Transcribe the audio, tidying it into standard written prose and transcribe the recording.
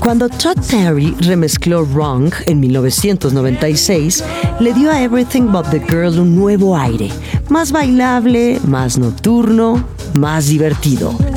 Cuando Todd Terry remezcló Wrong en 1996, le dio a Everything But the Girl un nuevo aire, más bailable, más nocturno, más divertido.